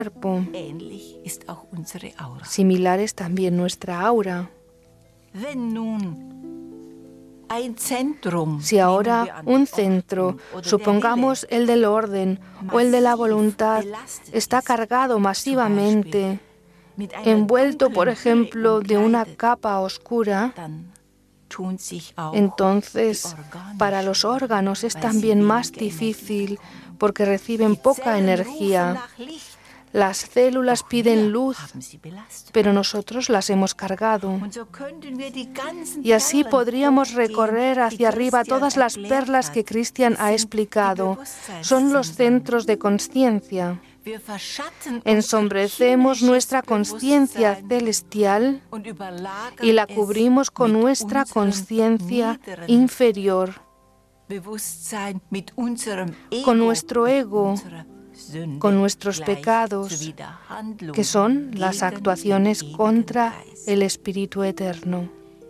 cuerpo. Ähnlich ist auch unsere Aura. Similar es también nuestra aura. Wenn nun ein Zentrum, Si ahora un centro, supongamos el del orden o el de la voluntad, está cargado masivamente, envuelto, por ejemplo, de una capa oscura, entonces para los órganos es también más difícil porque reciben poca energía. Las células piden luz, pero nosotros las hemos cargado. Y así podríamos recorrer hacia arriba todas las perlas que Christian ha explicado. Son los centros de conciencia. Ensombrecemos nuestra conciencia celestial y la cubrimos con nuestra conciencia inferior, con nuestro ego, con nuestros pecados, que son las actuaciones contra el Espíritu Eterno.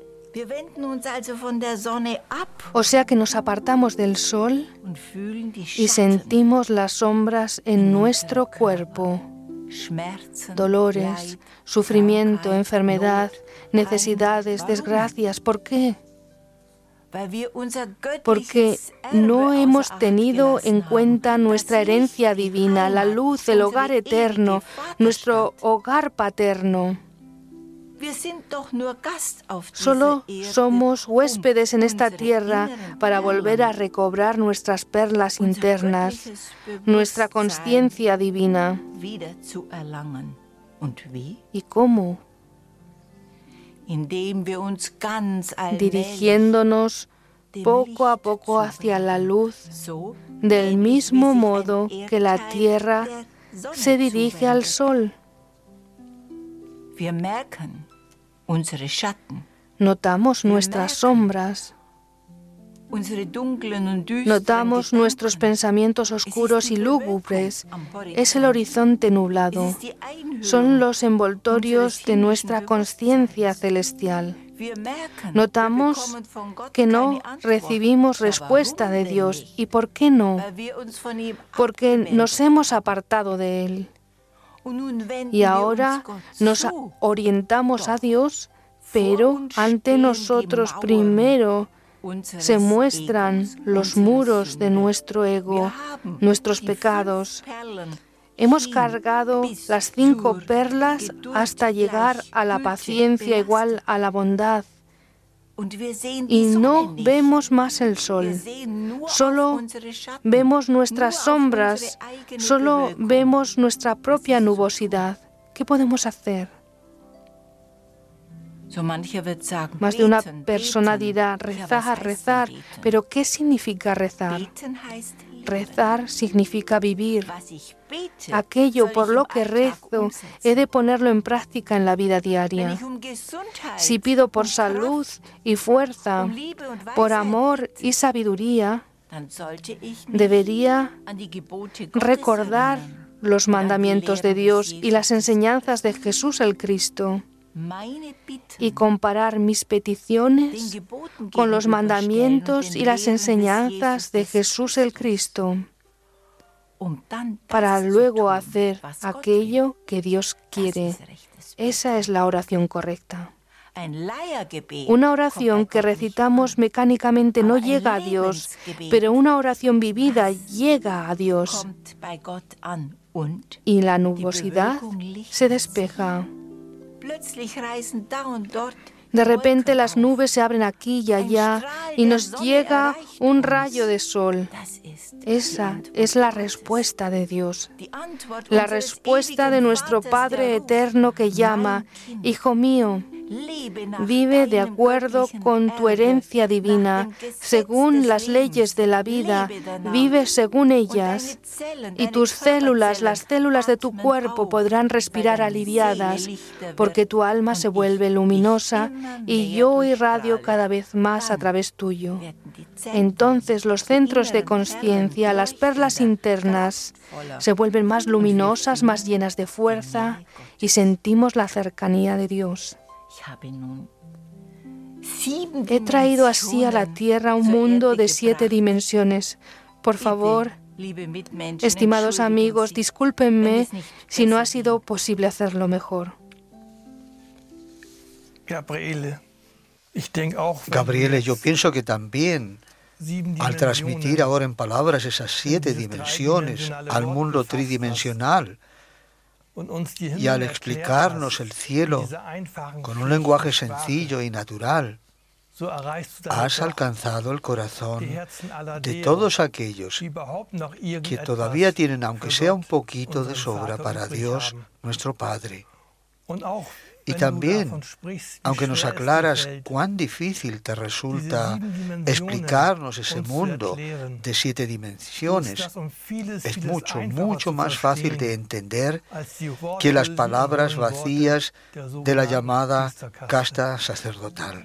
O sea que nos apartamos del sol y sentimos las sombras en nuestro cuerpo. Dolores, sufrimiento, enfermedad, necesidades, desgracias. ¿Por qué? Porque no hemos tenido en cuenta nuestra herencia divina, la luz, el hogar eterno, nuestro hogar paterno. Solo somos huéspedes en esta tierra para volver a recobrar nuestras perlas internas, nuestra conciencia divina. ¿Y cómo? Dirigiéndonos poco a poco hacia la luz, del mismo modo que la tierra se dirige al sol. Notamos nuestras sombras, notamos nuestros pensamientos oscuros y lúgubres. Es el horizonte nublado, son los envoltorios de nuestra conciencia celestial. Notamos que no recibimos respuesta de Dios. ¿Y por qué no? Porque nos hemos apartado de Él. Y ahora nos orientamos a Dios, pero ante nosotros primero se muestran los muros de nuestro ego, nuestros pecados. Hemos cargado las 5 perlas hasta llegar a la paciencia igual a la bondad. Y no vemos más el sol, solo vemos nuestras sombras, solo vemos nuestra propia nubosidad. ¿Qué podemos hacer? Más de una persona dirá, rezar, rezar. ¿Pero qué significa rezar? Rezar significa vivir. Aquello por lo que rezo, he de ponerlo en práctica en la vida diaria. Si pido por salud y fuerza, por amor y sabiduría, debería recordar los mandamientos de Dios y las enseñanzas de Jesús el Cristo y comparar mis peticiones con los mandamientos y las enseñanzas de Jesús el Cristo, para luego hacer aquello que Dios quiere. Esa es la oración correcta. Una oración que recitamos mecánicamente no llega a Dios, pero una oración vivida llega a Dios. Y la nubosidad se despeja. De repente las nubes se abren aquí y allá y nos llega un rayo de sol. Esa es la respuesta de Dios, la respuesta de nuestro Padre eterno que llama: Hijo mío, vive de acuerdo con tu herencia divina, según las leyes de la vida, vive según ellas, y tus células, las células de tu cuerpo, podrán respirar aliviadas, porque tu alma se vuelve luminosa y yo irradio cada vez más a través tuyo. Entonces los centros de conciencia, las perlas internas, se vuelven más luminosas, más llenas de fuerza y sentimos la cercanía de Dios. He traído así a la tierra un mundo de 7 dimensiones. Por favor, Estimados amigos, discúlpenme si no ha sido posible hacerlo mejor. Gabriele, yo pienso que también, al transmitir ahora en palabras esas 7 dimensiones al mundo tridimensional y al explicarnos el cielo con un lenguaje sencillo y natural, has alcanzado el corazón de todos aquellos que todavía tienen, aunque sea un poquito de sobra, para Dios, nuestro Padre. Y también, aunque nos aclaras cuán difícil te resulta explicarnos ese mundo de 7 dimensiones, es mucho, mucho más fácil de entender que las palabras vacías de la llamada casta sacerdotal.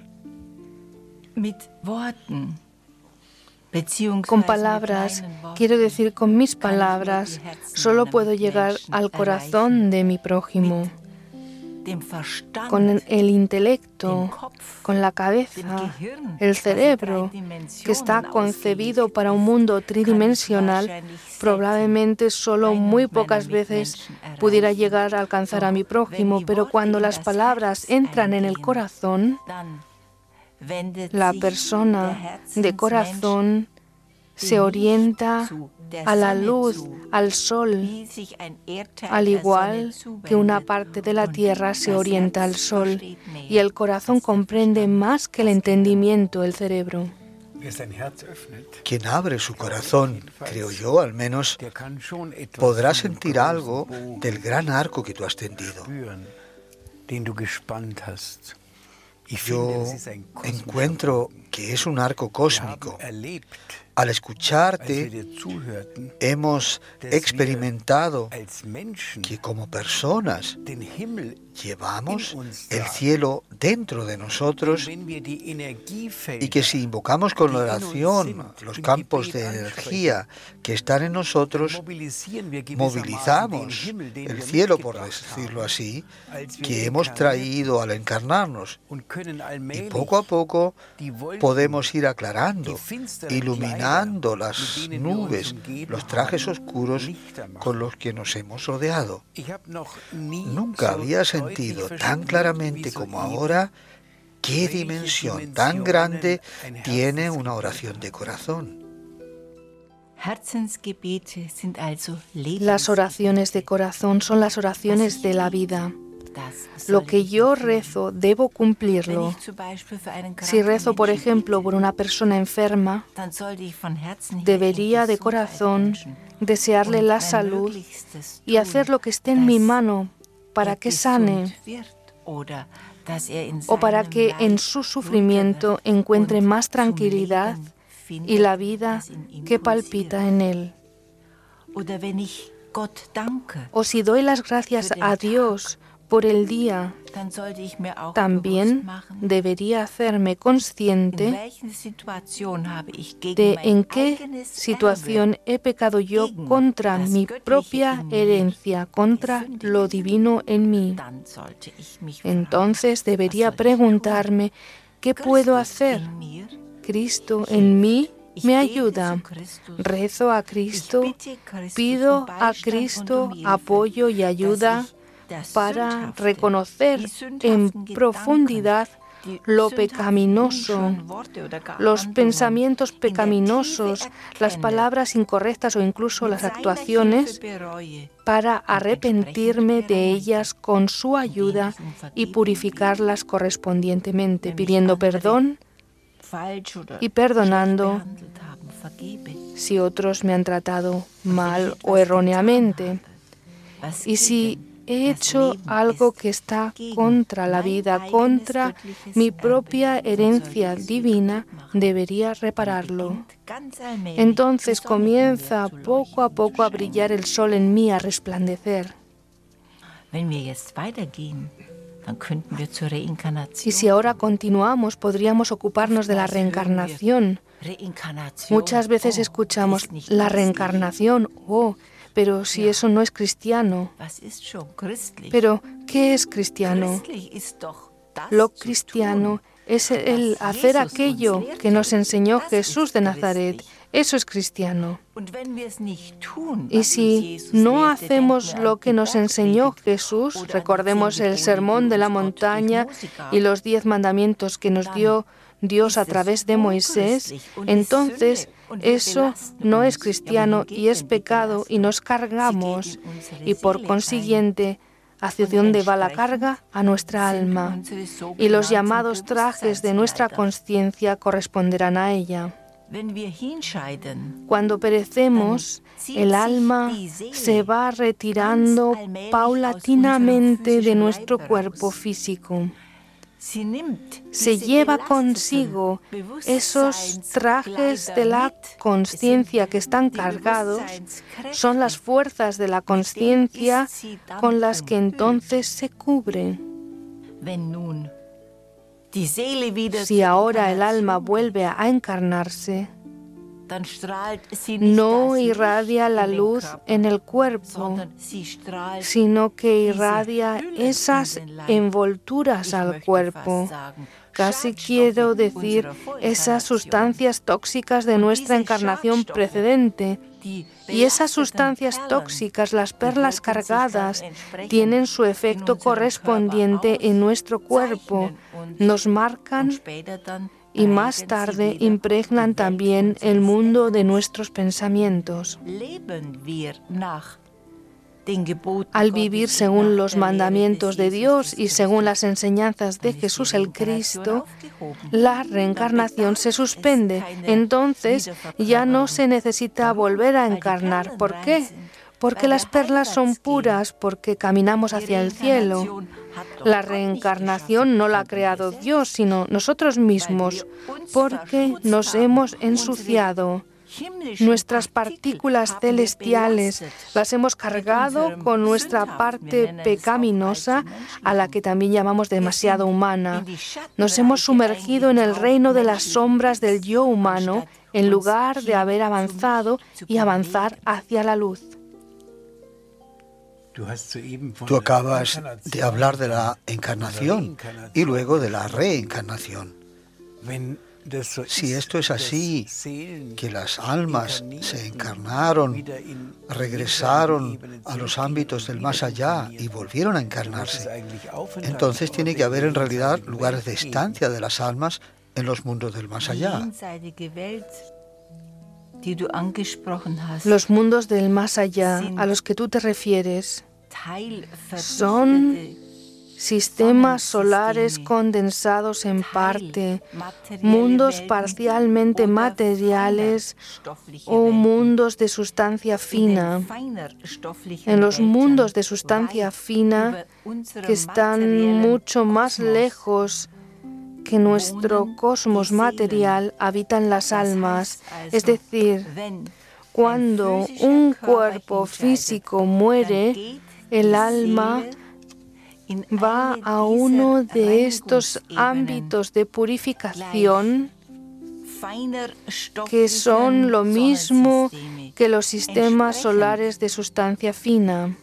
Con palabras, quiero decir con mis palabras, solo puedo llegar al corazón de mi prójimo. Con el intelecto, con la cabeza, el cerebro, que está concebido para un mundo tridimensional, probablemente solo muy pocas veces pudiera llegar a alcanzar a mi prójimo, pero cuando las palabras entran en el corazón, la persona de corazón se orienta a la luz, al sol, al igual que una parte de la tierra se orienta al sol, y el corazón comprende más que el entendimiento, el cerebro. Quien abre su corazón, creo yo al menos, podrá sentir algo del gran arco que tú has tendido. Yo encuentro que es un arco cósmico. Al escucharte, hemos experimentado que como personas llevamos el cielo dentro de nosotros y que si invocamos con la oración los campos de energía que están en nosotros, movilizamos el cielo, por decirlo así, que hemos traído al encarnarnos. Y poco a poco podemos ir aclarando, iluminando las nubes, los trajes oscuros con los que nos hemos rodeado. Nunca había sentido tan claramente como ahora qué dimensión tan grande tiene una oración de corazón. Las oraciones de corazón son las oraciones de la vida. Lo que yo rezo, debo cumplirlo. Si rezo, por ejemplo, por una persona enferma, debería de corazón desearle la salud y hacer lo que esté en mi mano para que sane o para que en su sufrimiento encuentre más tranquilidad y la vida que palpita en él. O si doy las gracias a Dios por el día, también debería hacerme consciente de en qué situación he pecado yo contra mi propia herencia, contra lo divino en mí. Entonces debería preguntarme, ¿qué puedo hacer? Cristo en mí me ayuda. Rezo a Cristo, pido a Cristo apoyo y ayuda para reconocer en profundidad lo pecaminoso, los pensamientos pecaminosos, las palabras incorrectas o incluso las actuaciones, para arrepentirme de ellas con su ayuda y purificarlas correspondientemente, pidiendo perdón y perdonando si otros me han tratado mal o erróneamente. Y si he hecho algo que está contra la vida, contra mi propia herencia divina, debería repararlo. Entonces comienza poco a poco a brillar el sol en mí, a resplandecer. Y si ahora continuamos, podríamos ocuparnos de la reencarnación. Muchas veces escuchamos la reencarnación, pero si eso no es cristiano. Pero, ¿qué es cristiano? Lo cristiano es el hacer aquello que nos enseñó Jesús de Nazaret, Eso es cristiano. Y si no hacemos lo que nos enseñó Jesús, recordemos el sermón de la montaña y los 10 mandamientos que nos dio Dios a través de Moisés, entonces eso no es cristiano y es pecado y nos cargamos y por consiguiente hacia donde va la carga a nuestra alma y los llamados trajes de nuestra conciencia corresponderán a ella. Cuando perecemos, el alma se va retirando paulatinamente de nuestro cuerpo físico. Se lleva consigo esos trajes de la conciencia que están cargados, son las fuerzas de la conciencia con las que entonces se cubre. Si ahora el alma vuelve a encarnarse, no irradia la luz en el cuerpo, sino que irradia esas envolturas al cuerpo. Casi quiero decir esas sustancias tóxicas de nuestra encarnación precedente. Y esas sustancias tóxicas, las perlas cargadas, tienen su efecto correspondiente en nuestro cuerpo, nos marcan y más tarde impregnan también el mundo de nuestros pensamientos. Al vivir según los mandamientos de Dios y según las enseñanzas de Jesús el Cristo, la reencarnación se suspende. Entonces ya no se necesita volver a encarnar. ¿Por qué? Porque las perlas son puras, porque caminamos hacia el cielo. La reencarnación no la ha creado Dios, sino nosotros mismos, porque nos hemos ensuciado. Nuestras partículas celestiales las hemos cargado con nuestra parte pecaminosa, a la que también llamamos demasiado humana. Nos hemos sumergido en el reino de las sombras del yo humano, en lugar de haber avanzado y avanzar hacia la luz. Tú acabas de hablar de la encarnación y luego de la reencarnación. Si esto es así, que las almas se encarnaron, regresaron a los ámbitos del más allá y volvieron a encarnarse, entonces tiene que haber en realidad lugares de estancia de las almas en los mundos del más allá. Los mundos del más allá a los que tú te refieres son sistemas solares condensados en parte, mundos parcialmente materiales o mundos de sustancia fina. En los mundos de sustancia fina, que están mucho más lejos que nuestro cosmos material, habitan las almas. Es decir, cuando un cuerpo físico muere, el alma va a uno de estos ámbitos de purificación que son lo mismo que los sistemas solares de sustancia fina.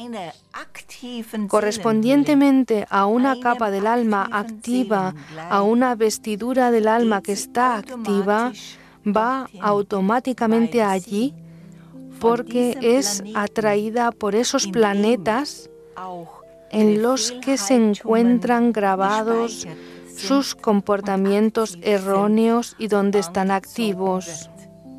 Correspondientemente a una capa del alma activa, a una vestidura del alma que está activa, va automáticamente allí porque es atraída por esos planetas en los que se encuentran grabados sus comportamientos erróneos y donde están activos.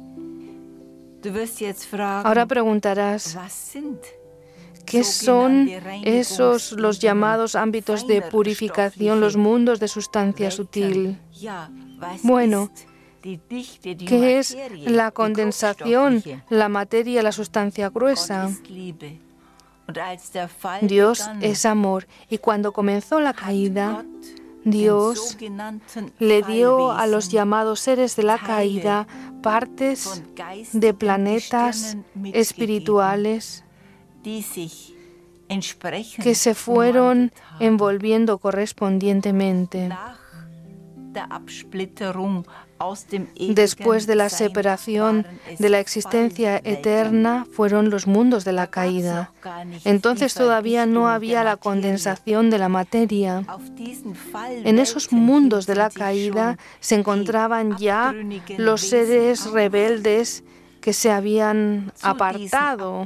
Ahora preguntarás, ¿qué son esos los llamados ámbitos de purificación, los mundos de sustancia sutil? Bueno, ¿qué es la condensación, la materia, la sustancia gruesa? Dios es amor y cuando comenzó la caída, Dios le dio a los llamados seres de la caída partes de planetas espirituales que se fueron envolviendo correspondientemente. Después de la separación de la existencia eterna fueron los mundos de la caída. Entonces todavía no había la condensación de la materia. En esos mundos de la caída se encontraban ya los seres rebeldes que se habían apartado.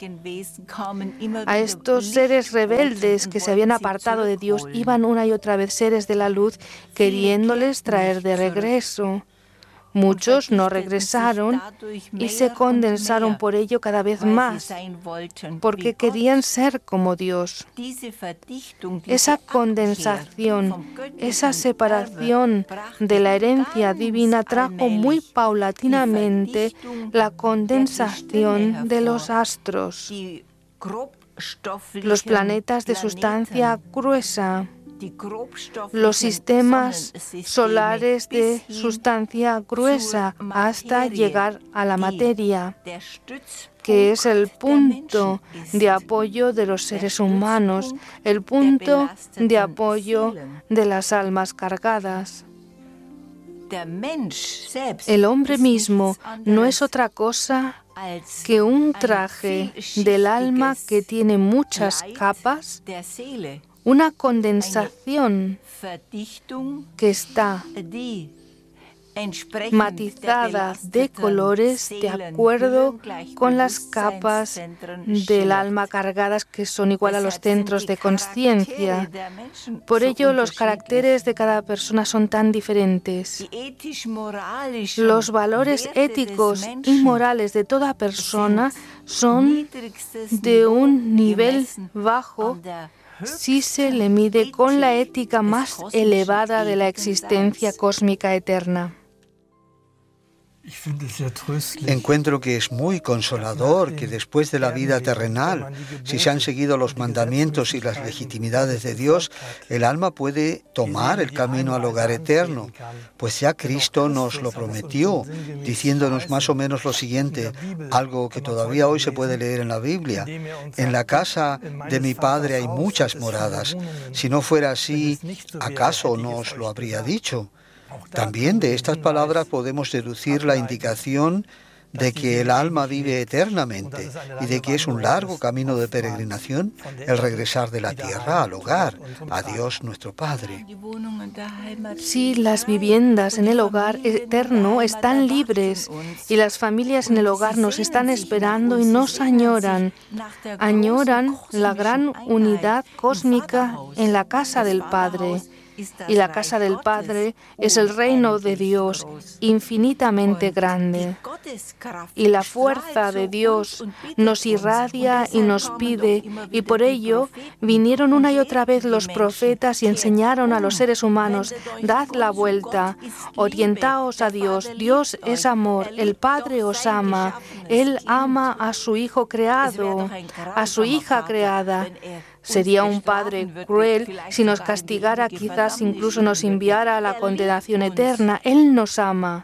A estos seres rebeldes que se habían apartado de Dios iban una y otra vez seres de la luz queriéndoles traer de regreso. Muchos no regresaron y se condensaron por ello cada vez más, porque querían ser como Dios. Esa condensación, esa separación de la herencia divina trajo muy paulatinamente la condensación de los astros, los planetas de sustancia gruesa, los sistemas solares de sustancia gruesa, hasta llegar a la materia, que es el punto de apoyo de los seres humanos, el punto de apoyo de las almas cargadas. El hombre mismo no es otra cosa que un traje del alma que tiene muchas capas, una condensación que está matizada de colores de acuerdo con las capas del alma cargadas que son igual a los centros de conciencia. Por ello, los caracteres de cada persona son tan diferentes. Los valores éticos y morales de toda persona son de un nivel bajo si se le mide con la ética más elevada de la existencia cósmica eterna. Encuentro que es muy consolador que después de la vida terrenal, si se han seguido los mandamientos y las legitimidades de Dios, el alma puede tomar el camino al hogar eterno, pues ya Cristo nos lo prometió, diciéndonos más o menos lo siguiente, algo que todavía hoy se puede leer en la Biblia: en la casa de mi Padre hay muchas moradas. Si no fuera así, ¿acaso no os lo habría dicho? También de estas palabras podemos deducir la indicación de que el alma vive eternamente y de que es un largo camino de peregrinación el regresar de la tierra al hogar, a Dios nuestro Padre. Sí, las viviendas en el hogar eterno están libres y las familias en el hogar nos están esperando y nos añoran. Añoran la gran unidad cósmica en la casa del Padre. Y la casa del Padre es el reino de Dios infinitamente grande. Y la fuerza de Dios nos irradia y nos pide, y por ello vinieron una y otra vez los profetas y enseñaron a los seres humanos: dad la vuelta, orientaos a Dios, Dios es amor, el Padre os ama, Él ama a su Hijo creado, a su hija creada. Sería un Padre cruel si nos castigara, quizás incluso nos enviara a la condenación eterna. Él nos ama.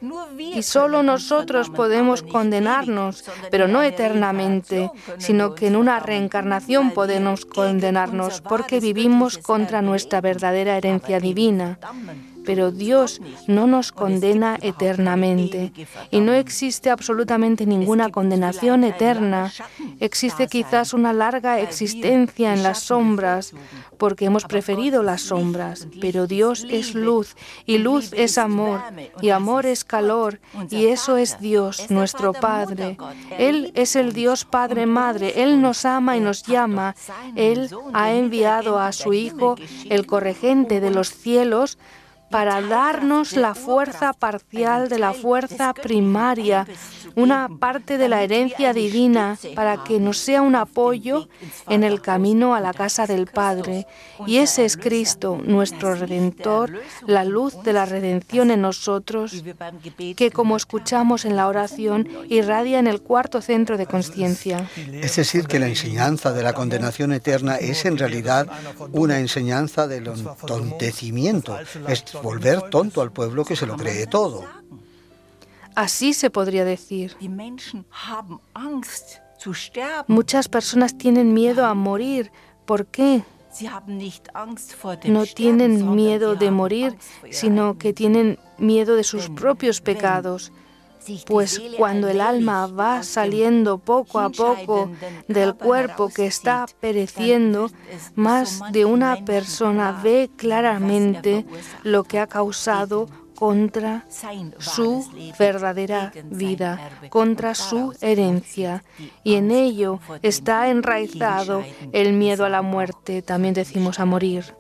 Y solo nosotros podemos condenarnos, pero no eternamente, sino que en una reencarnación podemos condenarnos, porque vivimos contra nuestra verdadera herencia divina. Pero Dios no nos condena eternamente y no existe absolutamente ninguna condenación eterna. Existe quizás una larga existencia en las sombras porque hemos preferido las sombras, pero Dios es luz y luz es amor y amor es calor y eso es Dios, nuestro Padre. Él es el Dios Padre Madre, Él nos ama y nos llama. Él ha enviado a su Hijo, el corregente de los cielos, para darnos la fuerza parcial de la fuerza primaria, una parte de la herencia divina, para que nos sea un apoyo en el camino a la casa del Padre. Y ese es Cristo, nuestro Redentor, la luz de la redención en nosotros, que, como escuchamos en la oración, irradia en el cuarto centro de conciencia. Es decir, que la enseñanza de la condenación eterna es en realidad una enseñanza del entontecimiento, es volver tonto al pueblo que se lo cree todo. Así se podría decir. Muchas personas tienen miedo a morir. ¿Por qué? No tienen miedo de morir, sino que tienen miedo de sus propios pecados. Pues cuando el alma va saliendo poco a poco del cuerpo que está pereciendo, más de una persona ve claramente lo que ha causado contra su verdadera vida, contra su herencia. Y en ello está enraizado el miedo a la muerte, también decimos a morir.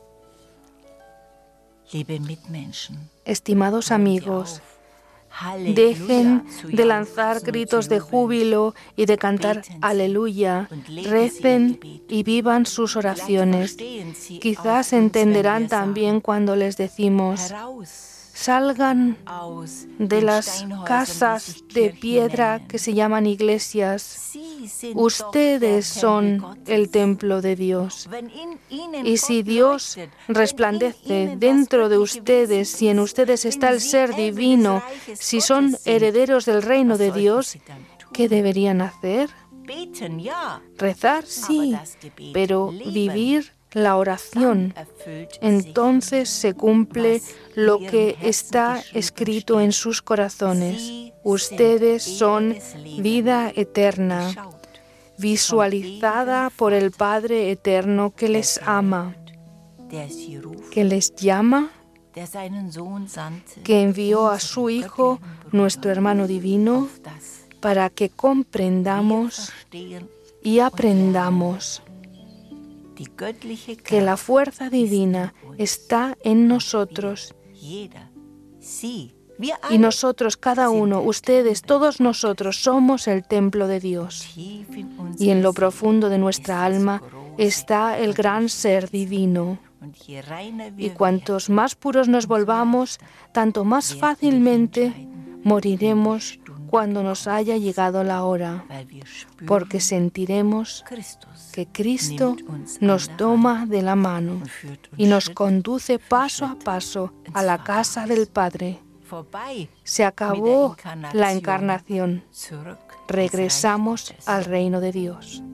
Estimados amigos, dejen de lanzar gritos de júbilo y de cantar aleluya, recen y vivan sus oraciones. Quizás entenderán también cuando les decimos: salgan de las casas de piedra que se llaman iglesias. Ustedes son el templo de Dios. Y si Dios resplandece dentro de ustedes, si en ustedes está el ser divino, si son herederos del reino de Dios, ¿qué deberían hacer? Rezar, sí, pero vivir la oración. Entonces se cumple lo que está escrito en sus corazones. Ustedes son vida eterna, visualizada por el Padre eterno que les ama, que les llama, que envió a su Hijo, nuestro hermano divino, para que comprendamos y aprendamos que la fuerza divina está en nosotros y nosotros, cada uno, ustedes, todos nosotros somos el templo de Dios. Y en lo profundo de nuestra alma está el gran ser divino. Y cuantos más puros nos volvamos, tanto más fácilmente moriremos cuando nos haya llegado la hora, porque sentiremos que Cristo nos toma de la mano y nos conduce paso a paso a la casa del Padre. Se acabó la encarnación. Regresamos al reino de Dios.